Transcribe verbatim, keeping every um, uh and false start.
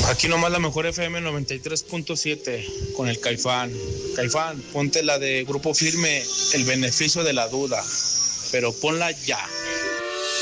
Aquí nomás la mejor F M noventa y tres punto siete con el Caifán. Caifán, ponte la de Grupo Firme, El beneficio de la duda, pero ponla ya.